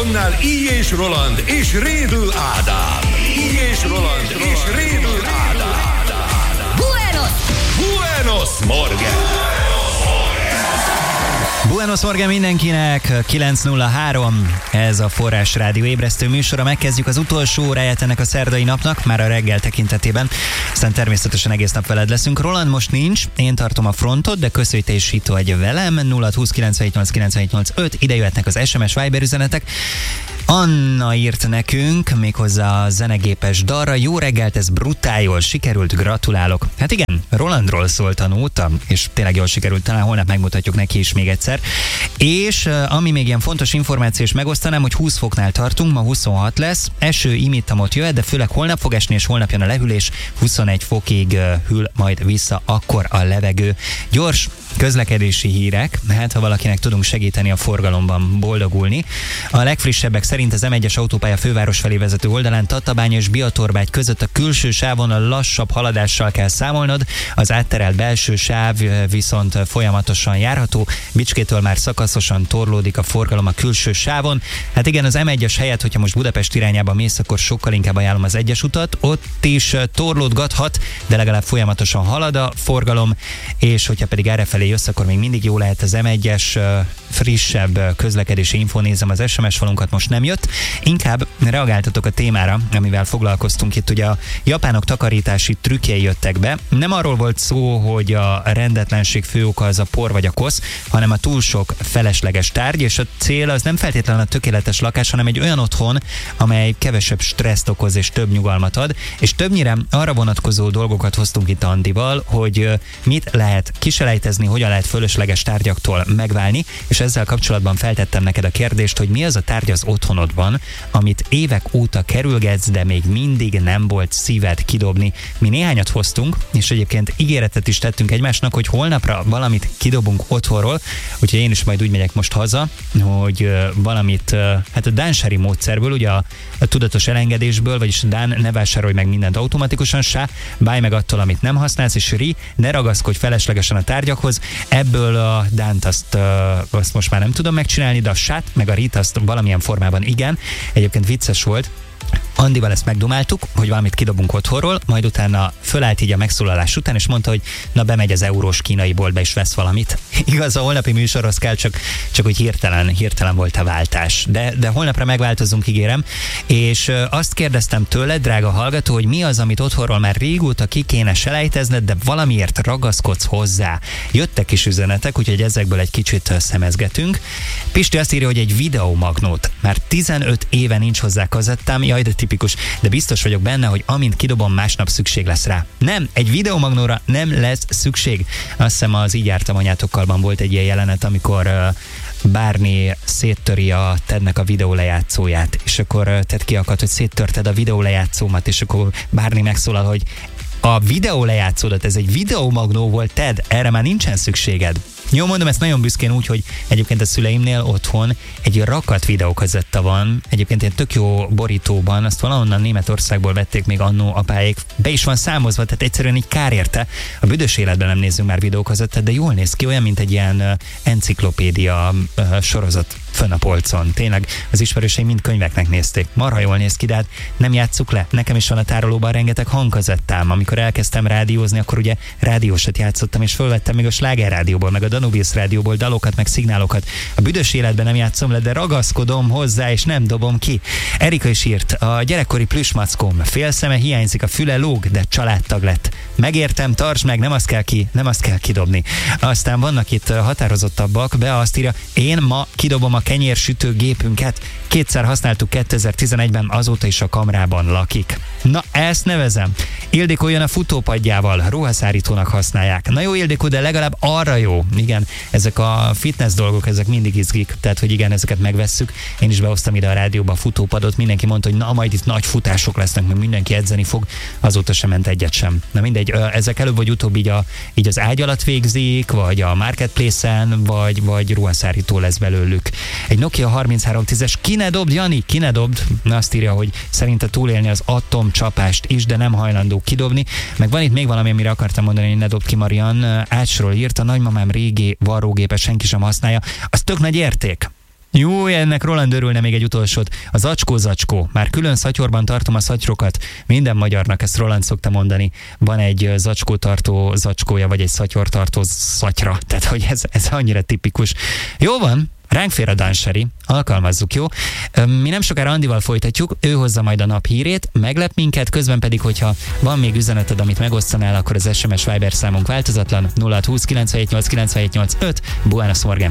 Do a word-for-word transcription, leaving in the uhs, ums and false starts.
Mikrofonnál I. és Roland és Rédl Ádám. I. és Roland és Rédl Ádám. Buenos! Buenos Morgen! Buenos Morgen mindenkinek, kilenc nulla három, ez a Forrás Rádió ébresztő műsora. Megkezdjük az utolsó óráját ennek a szerdai napnak, már a reggel tekintetében. Aztán természetesen egész nap veled leszünk. Roland most nincs, én tartom a frontot, de köszönj te is itt vagy velem. nulla húsz kilencvenhét nyolc kilencvenhét nyolc öt, ide jöhetnek az es em es Viber üzenetek. Anna írt nekünk méghozzá a zenegépes dalra. Jó reggelt, ez brutál jól sikerült, gratulálok. Hát igen, Rolandról szólt a nóta, és tényleg jól sikerült, talán holnap megmutatjuk neki is még egyszer. És ami még ilyen fontos információ, és megosztanám, hogy húsz foknál tartunk, ma huszonhat lesz, eső imittamot jöhet, de főleg holnap fog esni, és holnap jön a lehűlés, huszonegy fokig hűl majd vissza akkor a levegő. Gyors közlekedési hírek, hát ha valakinek tudunk segíteni a forgalomban boldogulni. A legfrissebbek szerint az em egyes autópálya főváros felé vezető oldalán Tatabánya és Biatorbágy között a külső sávon a lassabb haladással kell számolnod, az átterelt belső sáv viszont folyamatosan járható, Bicskétől már szakaszosan torlódik a forgalom a külső sávon. Hát igen, az em egyes helyett, hogyha most Budapest irányába mész, akkor sokkal inkább ajánlom az egyes utat, ott is torlódgathat, de legalább folyamatosan halad a forgalom, és hogyha pedig errefelé jössz, akkor még mindig jó lehet az em egyes frissebb közlekedési info, nézem az es em es falunkat, most nem jött. Inkább reagáltatok a témára, amivel foglalkoztunk itt, ugye a japánok takarítási trükkjei jöttek be. Nem arról volt szó, hogy a rendetlenség fő oka az a por vagy a kosz, hanem a túl sok felesleges tárgy, és a cél az nem feltétlenül a tökéletes lakás, hanem egy olyan otthon, amely kevesebb stresszt okoz és több nyugalmat ad, és többnyire arra vonatkozó dolgokat hoztunk itt Andival, hogy mit lehet kiselejtezni, hogyan lehet fölösleges tárgyaktól megválni, és ezzel kapcsolatban feltettem neked a kérdést, hogy mi az a tárgy az otthonodban, amit évek óta kerülgetsz, de még mindig nem volt szíved kidobni. Mi néhányat hoztunk, és egyébként ígéretet is tettünk egymásnak, hogy holnapra valamit kidobunk otthonról, úgyhogy én is majd úgy megyek most haza, hogy valamit, hát a Dánsári módszerből, ugye a, a tudatos elengedésből, vagyis Dán, ne vásárolj meg mindent automatikusan, se, báj meg attól, amit nem használsz, és ri, ne ragaszkodj feleslegesen a tárgyakhoz. Ebből a Dánt azt, azt most már nem tudom megcsinálni, de a sát, meg a rit azt valamilyen formában igen. Egyébként vicces volt. Andival ezt megdumáltuk, hogy valamit kidobunk otthonról, majd utána fölállt így a megszólalás után, és mondta, hogy na bemegy az eurós kínai boltba és vesz valamit. Igaz, a holnapi műsorhoz kell, csak, csak hogy hirtelen, hirtelen volt a váltás. De, de holnapra megváltozunk, ígérem. És azt kérdeztem tőled, drága hallgató, hogy mi az, amit otthonról már régóta ki kéne selejtezned, de valamiért ragaszkodsz hozzá. Jöttek is üzenetek, úgyhogy ezekből egy kicsit szemezgetünk. Pisti azt írja, hogy egy videómagnót. Már tizenöt éve nincs hozzá kazettám, jaj, de tipikus, de biztos vagyok benne, hogy amint kidobom, másnap szükség lesz rá. Nem, egy videómagnóra nem lesz szükség. Azt hiszem az Így jártam anyátokkalban volt egy ilyen jelenet, amikor uh, Barney széttöri a Tednek a videó lejátszóját, és akkor uh, Ted kiakadt, hogy széttörted a videó lejátszómat, és akkor Barney megszólal, hogy a videó lejátszódat, ez egy videómagnó volt, Ted, erre már nincsen szükséged. Jó, mondom ezt nagyon büszkén úgy, hogy egyébként a szüleimnél otthon egy rakat videókazetta van, egyébként ilyen tök jó borítóban, azt valahonnan Németországból vették még annó apáik, be is van számozva, tehát egyszerűen így kár érte. A büdös életben nem nézzünk már videókazettát, de jól néz ki, olyan, mint egy ilyen uh, enciklopédia uh, sorozat fönn a polcon. Tényleg az ismerőseim mind könyveknek nézték. Marha jól néz ki, de hát nem játsszuk le. Nekem is van a tárolóban rengeteg hangkazettám. Amikor elkezdtem rádiózni, akkor ugye rádiósat játszottam, és fölvettem még a Sláger rádióból, meg a Danubius rádióból dalokat, meg szignálokat. A büdös életben nem játszom le, de ragaszkodom hozzá, és nem dobom ki. Erika is írt, a gyerekkori plüsmackóm, fél szeme hiányzik, a füle lóg, de családtag lett. Megértem, tartsd meg, nem azt kell ki, nem azt kell kidobni. Aztán vannak itt határozottabbak, be azt írja, én ma kidobom a kenyérsütő gépünket, kétszer használtuk kétezer-tizenegyben, azóta is a kamrában lakik. Na, ezt nevezem. Ildikó jön a futópadjával, ruhaszárítónak használják. Na jó, Ildikó, de legalább arra jó. Igen, ezek a fitness dolgok, ezek mindig izgik, tehát hogy igen, ezeket megvesszük. Én is behoztam ide a rádióba a futópadot, mindenki mondta, hogy na, majd itt nagy futások lesznek, mert mindenki edzeni fog, azóta sem ment egyet sem. Na mindegy, ezek előbb vagy utóbb így, a, így az ágy alatt végzik, vagy a marketplace-en, vagy, vagy ruhaszárító lesz belőlük. Egy Nokia harminchárom tízes, ki ne dobd, Jani, ki ne dobd. Azt írja, hogy szerinte túlélni az atomcsapást is, de nem hajlandó kidobni. Meg van itt még valami, amire akartam mondani, hogy ne dobd ki, Marian. Ácsról írt, a nagymamám régi varrógépet senki sem használja. Az tök nagy érték. Jó, ennek Roland örülne még egy utolsót. A zacskó zacskó. Már külön szatyorban tartom a szatyrokat. Minden magyarnak ezt Roland szokta mondani. Van egy zacskótartó zacskója, vagy egy szatyortartó szatyra. Tehát, hogy ez, ez annyira tipikus. Jó van, ránk fér a dánseri. Alkalmazzuk, jó? Mi nem sokára Andival folytatjuk, ő hozza majd a nap hírét, meglep minket, közben pedig, hogyha van még üzeneted, amit megosztanál, akkor az es em es Viber számunk változatlan nulla hat húsz kilencvenhét nyolc kilencvenhét nyolc öt. Buenos Morgan.